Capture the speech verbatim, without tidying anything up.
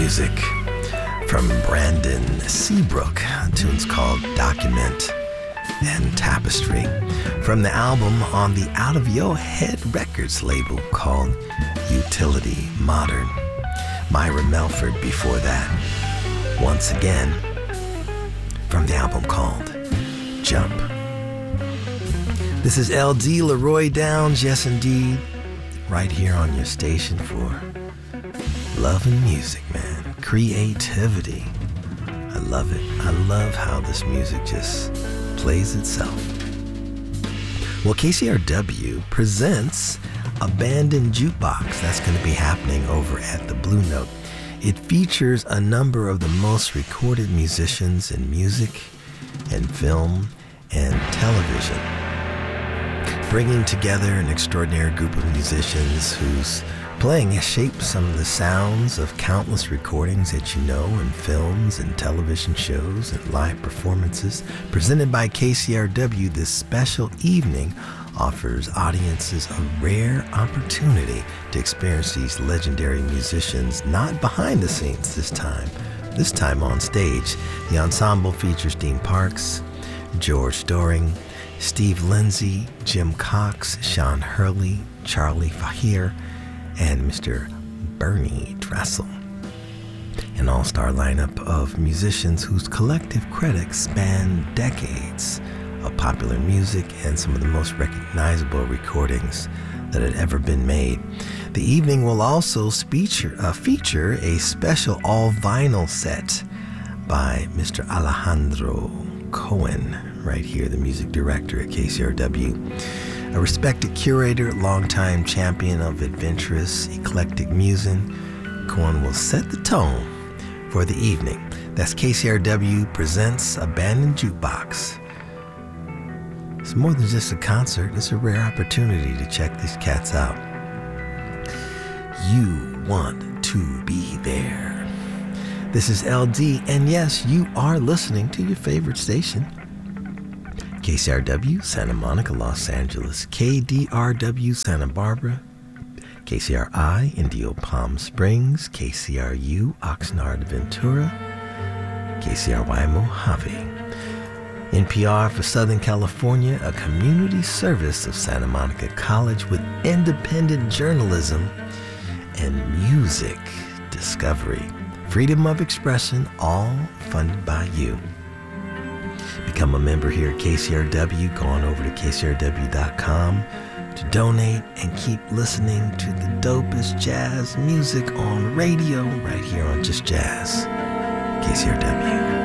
music from Brandon Seabrook. The tune's called Document and Tapestry, from the album on the Out of Your Head Records label called Utility Modern. Myra Melford before that. Once again, from the album called Jump. This is L D Leroy Downs, yes indeed, right here on your station for love and music, man. Creativity. I love it. I love how this music just plays itself. Well, K C R W presents Abandoned Jukebox. That's going to be happening over at the Blue Note. It features a number of the most recorded musicians in music and film and television, bringing together an extraordinary group of musicians whose playing has shaped some of the sounds of countless recordings that you know in films and television shows and live performances. Presented by K C R W, this special evening offers audiences a rare opportunity to experience these legendary musicians, not behind the scenes this time, this time on stage. The ensemble features Dean Parks, George Doring, Steve Lindsay, Jim Cox, Sean Hurley, Charlie Fahir, and Mister Bernie Dressel. An all-star lineup of musicians whose collective credits span decades of popular music and some of the most recognizable recordings that had ever been made. The evening will also feature, uh, feature a special all-vinyl set by Mister Alejandro Cohen, right here, the music director at K C R W. A respected curator, longtime champion of adventurous, eclectic music, Cohen will set the tone for the evening. That's K C R W presents Abandoned Jukebox. It's more than just a concert. It's a rare opportunity to check these cats out. You want to be there. This is L D, and yes, you are listening to your favorite station. K C R W, Santa Monica, Los Angeles. K D R W, Santa Barbara. K C R I, Indio Palm Springs. K C R U, Oxnard, Ventura. K C R Y, Mojave. N P R for Southern California, a community service of Santa Monica College with independent journalism and music discovery. Freedom of expression, all funded by you. Become a member here at K C R W. Go on over to K C R W dot com to donate and keep listening to the dopest jazz music on radio right here on Just Jazz. K C R W.